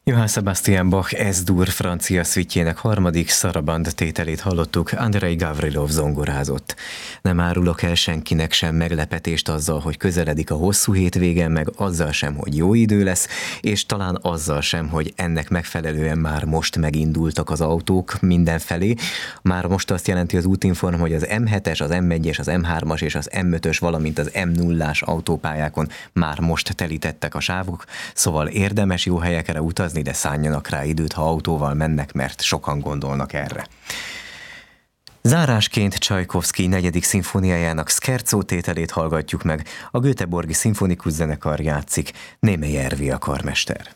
Johann Sebastian Bach S-dur francia szüitjének harmadik szaraband tételét hallottuk, Andrei Gavrilov zongorázott. Nem árulok el senkinek sem meglepetést azzal, hogy közeledik a hosszú hétvége, meg azzal sem, hogy jó idő lesz, és talán azzal sem, hogy ennek megfelelően már most megindultak az autók mindenfelé. Már most azt jelenti az útinform, hogy az M7-es, az M1-es, az M3-as és az M5-ös, valamint az M0-ás autópályákon már most telítettek a sávok, szóval érdemes jó helyekre utazni, de szánjanak rá időt, ha autóval mennek, mert sokan gondolnak erre. Zárásként Csajkovszky 4. szimfóniájának Scherzo tételét hallgatjuk meg, a Göteborgi Szimfonikus Zenekar játszik, Némely Ervi a karmester.